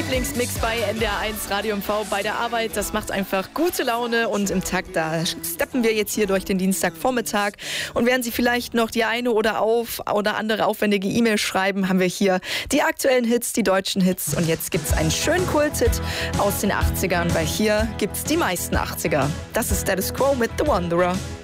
Lieblingsmix bei NDR1 Radio MV bei der Arbeit. Das macht einfach gute Laune und im Takt, da steppen wir jetzt hier durch den Dienstagvormittag. Und während Sie vielleicht noch die eine oder andere aufwendige E-Mail schreiben, haben wir hier die aktuellen Hits, die deutschen Hits. Und jetzt gibt's einen schönen Kult-Hit aus den 80ern, weil hier gibt's die meisten 80er. Das ist Status Quo mit The Wanderer.